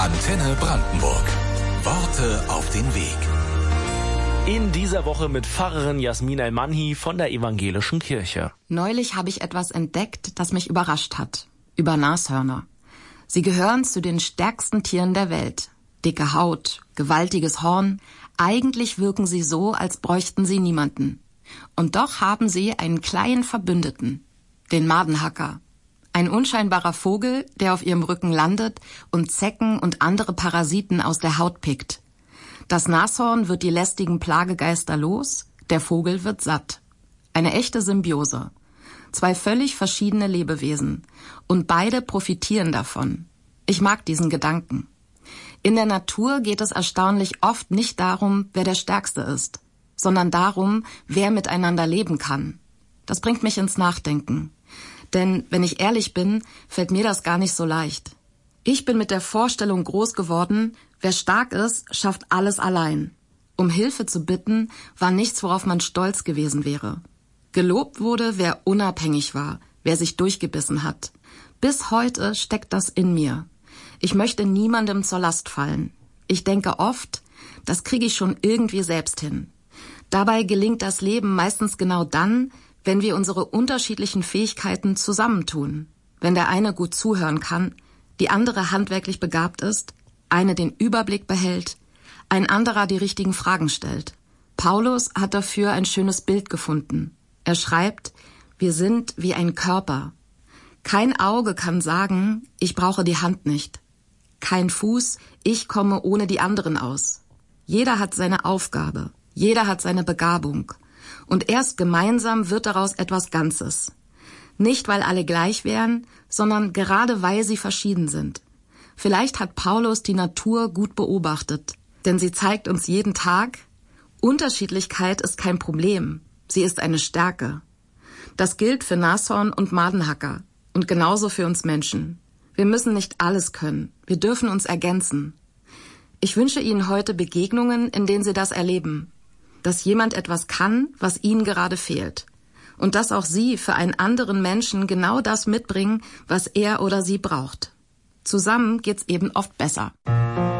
Antenne Brandenburg. Worte auf den Weg. In dieser Woche mit Pfarrerin Jasmin El-Manhi von der Evangelischen Kirche. Neulich habe ich etwas entdeckt, das mich überrascht hat. Über Nashörner. Sie gehören zu den stärksten Tieren der Welt. Dicke Haut, gewaltiges Horn. Eigentlich wirken sie so, als bräuchten sie niemanden. Und doch haben sie einen kleinen Verbündeten, den Madenhacker. Ein unscheinbarer Vogel, der auf ihrem Rücken landet und Zecken und andere Parasiten aus der Haut pickt. Das Nashorn wird die lästigen Plagegeister los, der Vogel wird satt. Eine echte Symbiose. Zwei völlig verschiedene Lebewesen. Und beide profitieren davon. Ich mag diesen Gedanken. In der Natur geht es erstaunlich oft nicht darum, wer der Stärkste ist, sondern darum, wer miteinander leben kann. Das bringt mich ins Nachdenken. Denn, wenn ich ehrlich bin, fällt mir das gar nicht so leicht. Ich bin mit der Vorstellung groß geworden, wer stark ist, schafft alles allein. Um Hilfe zu bitten, war nichts, worauf man stolz gewesen wäre. Gelobt wurde, wer unabhängig war, wer sich durchgebissen hat. Bis heute steckt das in mir. Ich möchte niemandem zur Last fallen. Ich denke oft, das kriege ich schon irgendwie selbst hin. Dabei gelingt das Leben meistens genau dann, wenn wir unsere unterschiedlichen Fähigkeiten zusammentun. Wenn der eine gut zuhören kann, die andere handwerklich begabt ist, eine den Überblick behält, ein anderer die richtigen Fragen stellt. Paulus hat dafür ein schönes Bild gefunden. Er schreibt, wir sind wie ein Körper. Kein Auge kann sagen, ich brauche die Hand nicht. Kein Fuß, ich komme ohne die anderen aus. Jeder hat seine Aufgabe, jeder hat seine Begabung. Und erst gemeinsam wird daraus etwas Ganzes. Nicht, weil alle gleich wären, sondern gerade weil sie verschieden sind. Vielleicht hat Paulus die Natur gut beobachtet, denn sie zeigt uns jeden Tag, Unterschiedlichkeit ist kein Problem, sie ist eine Stärke. Das gilt für Nashorn und Madenhacker und genauso für uns Menschen. Wir müssen nicht alles können, wir dürfen uns ergänzen. Ich wünsche Ihnen heute Begegnungen, in denen Sie das erleben. Dass jemand etwas kann, was Ihnen gerade fehlt. Und dass auch Sie für einen anderen Menschen genau das mitbringen, was er oder sie braucht. Zusammen geht's eben oft besser.